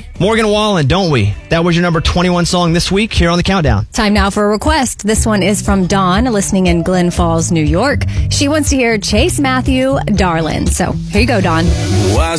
Morgan Wallen, Don't We? That was your number 21 song this week here on the Countdown. Time now for a request. This one is from Dawn, listening in Glen Falls, New York. She wants to hear Chase Matthew, Darlin'. So here you go, Dawn.